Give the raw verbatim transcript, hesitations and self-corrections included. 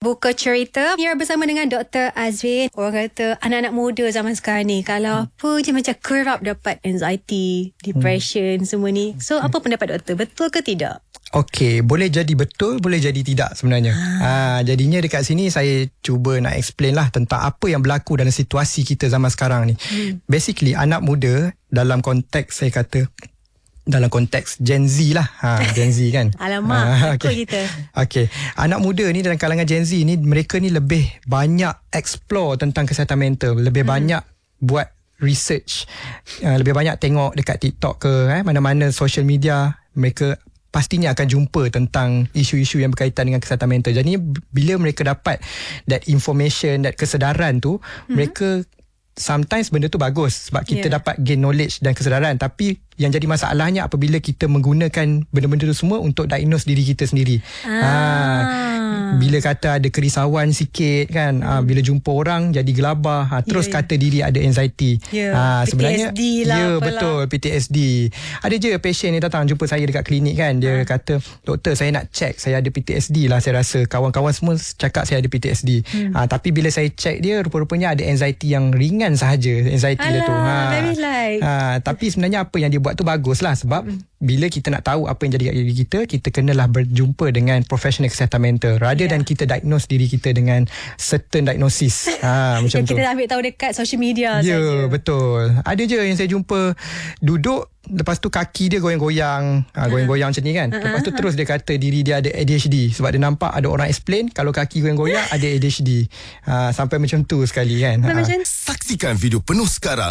Buka cerita biar bersama dengan Doktor Azwin. Orang kata anak-anak muda zaman sekarang ni kalau hmm. apa je macam kerap dapat anxiety, depression, hmm. semua ni. So apa pendapat doktor? Betul ke tidak? Okey, boleh jadi betul, boleh jadi tidak sebenarnya. Ha. ha, jadinya dekat sini saya cuba nak explain lah tentang apa yang berlaku dalam situasi kita zaman sekarang ni. Hmm. Basically, anak muda dalam konteks saya kata dalam konteks Gen Z lah. Ha, Gen Z kan. Alamak, ha, okay. kita. Okay. Anak muda ni dalam kalangan Gen Z ni, mereka ni lebih banyak explore tentang kesihatan mental. Lebih hmm. banyak buat research. Uh, lebih banyak tengok dekat TikTok ke, eh, mana-mana social media. Mereka pastinya akan jumpa tentang isu-isu yang berkaitan dengan kesihatan mental. Jadi bila mereka dapat that information, that kesedaran tu, hmm. mereka sometimes benda tu bagus sebab kita yeah. dapat gain knowledge dan kesedaran, tapi yang jadi masalahnya apabila kita menggunakan benda-benda tu semua untuk diagnose diri kita sendiri. Ah. Ha, bila kata ada kerisauan sikit kan, hmm. ha, bila jumpa orang jadi gelabah, ha, terus yeah, kata yeah. diri ada anxiety. Yeah. Ha, P T sebenarnya S D lah, ya betul P T S D. Ada je patient ni datang jumpa saya dekat klinik kan, dia ha. kata, "Doktor, saya nak check saya ada P T S D lah." Saya rasa kawan-kawan semua cakap saya ada P T S D. Hmm. Ha, tapi bila saya check dia, rupa-rupanya ada anxiety yang ringan sahaja, anxiety Alah, dia tu. Ha. very light. Ha, tapi sebenarnya apa yang dia buat tu bagus lah, sebab mm. bila kita nak tahu apa yang jadi kat diri kita, kita kenalah berjumpa dengan profesional kesihatan mental rather yeah. than kita diagnose diri kita dengan certain diagnosis. Ha, macam yang tu. Kita ambil tahu dekat social media ya, saja. Ya, betul. Ada je yang saya jumpa duduk, lepas tu kaki dia goyang-goyang, ha, goyang-goyang macam ni kan. Lepas tu terus dia kata diri dia ada A D H D sebab dia nampak ada orang explain kalau kaki goyang-goyang ada A D H D. Ha, sampai macam tu sekali kan. Ha. Saksikan video penuh sekarang